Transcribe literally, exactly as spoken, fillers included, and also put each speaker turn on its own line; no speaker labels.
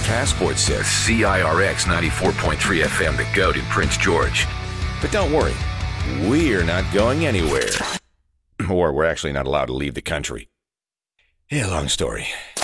passport says C I R X ninety-four point three F M, the GOAT in Prince George. But don't worry, we're not going anywhere. Or we're actually not allowed to leave the country. Yeah, long story.